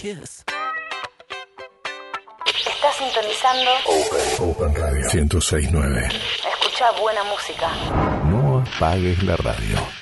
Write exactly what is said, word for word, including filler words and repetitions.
kiss. Estás sintonizando Open, Open Radio ciento seis punto nueve. Escucha buena música. No apagues la radio.